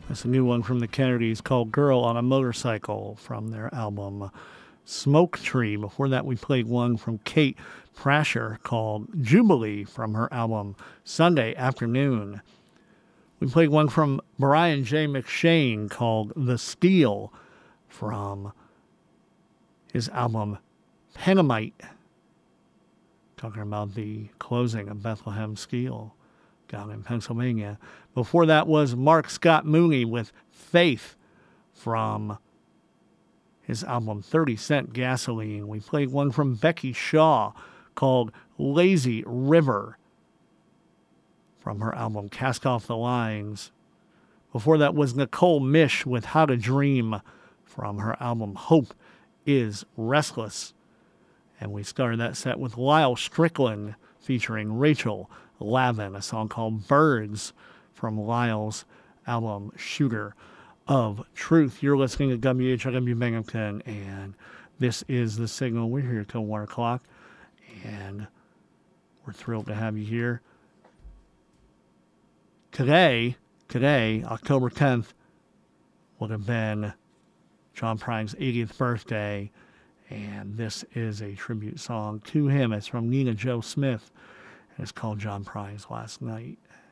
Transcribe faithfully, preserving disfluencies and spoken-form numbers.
That's a new one from the Kennedys called Girl on a Motorcycle from their album Smoke Tree. Before that, we played one from Kate Prasher called Jubilee from her album Sunday Afternoon. We played one from Brian J. McShane called The Steel from his album Penamite, talking about the closing of Bethlehem Steel down in Pennsylvania. Before that was Mark Scott Mooney with Faith from his album thirty cent Gasoline. We played one from Becky Shaw called Lazy River from her album Cast Off the Lines. Before that was Nicole Mish with How to Dream from her album Hope is Restless. And we started that set with Lyle Strickland featuring Rachel Lavin, a song called Birds from Lyle's album Shooter of Truth. You're listening to W H I W Binghamton, and this is The Signal. We're here till one o'clock, and we're thrilled to have you here. Today, today, October tenth, would have been John Prine's eightieth birthday, and this is a tribute song to him. It's from Nina Joe Smith, and it's called John Prine's Last Night.